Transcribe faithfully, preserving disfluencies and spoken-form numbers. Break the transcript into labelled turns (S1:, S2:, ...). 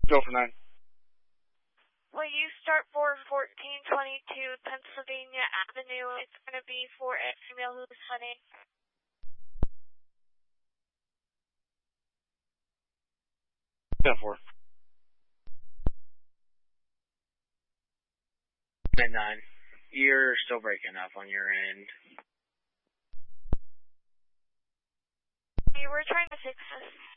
S1: Go for nine.
S2: Will you start for fourteen twenty-two Pennsylvania Avenue? It's going to be for a female who's hunting.
S1: ten four.
S3: At nine. You're still breaking up on your end.
S2: We were trying to fix this.